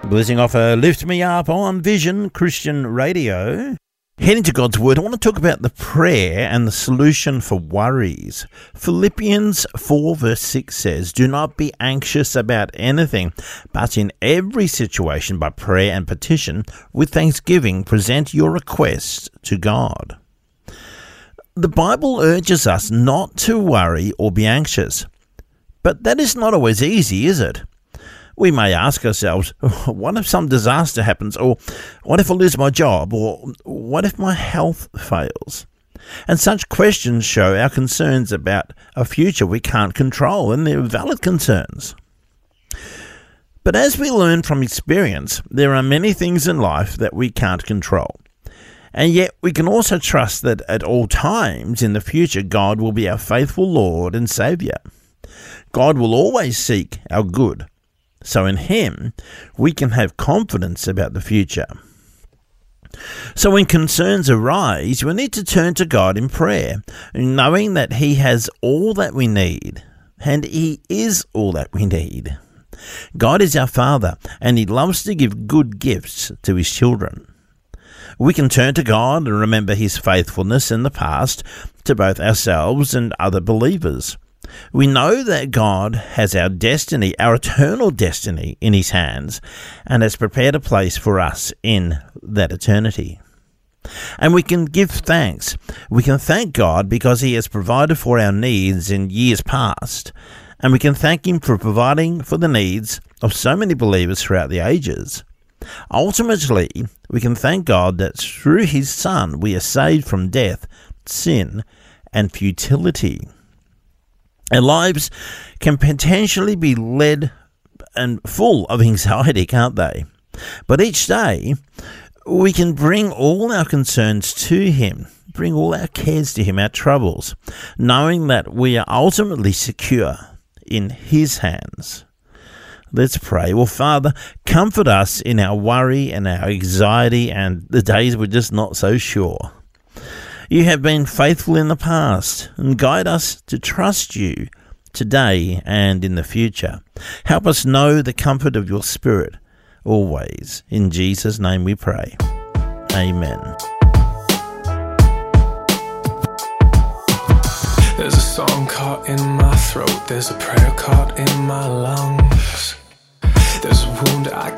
Blessing off a Lift Me Up on Vision Christian Radio. Heading to God's Word, I want to talk about the prayer and the solution for worries. Philippians 4 verse 6 says, "Do not be anxious about anything, but in every situation by prayer and petition, with thanksgiving, present your requests to God." The Bible urges us not to worry or be anxious. But that is not always easy, is it? We may ask ourselves, what if some disaster happens? Or what if I lose my job? Or what if my health fails? And such questions show our concerns about a future we can't control, and they're valid concerns. But as we learn from experience, there are many things in life that we can't control. And yet we can also trust that at all times in the future, God will be our faithful Lord and Saviour. God will always seek our good. So in Him, we can have confidence about the future. So when concerns arise, we need to turn to God in prayer, knowing that He has all that we need, and He is all that we need. God is our Father, and He loves to give good gifts to His children. We can turn to God and remember His faithfulness in the past to both ourselves and other believers. We know that God has our destiny, our eternal destiny, in His hands, and has prepared a place for us in that eternity. And we can give thanks. We can thank God because He has provided for our needs in years past, and we can thank Him for providing for the needs of so many believers throughout the ages. Ultimately, we can thank God that through His Son we are saved from death, sin, and futility. Our lives can potentially be led and full of anxiety, can't they? But each day, we can bring all our concerns to Him, bring all our cares to Him, our troubles, knowing that we are ultimately secure in His hands. Let's pray. Well, Father, comfort us in our worry and our anxiety and the days we're just not so sure. You have been faithful in the past, and guide us to trust You today and in the future. Help us know the comfort of Your Spirit always. In Jesus' name we pray. Amen. There's a song caught in my throat, there's a prayer caught in my lungs. There's a wound I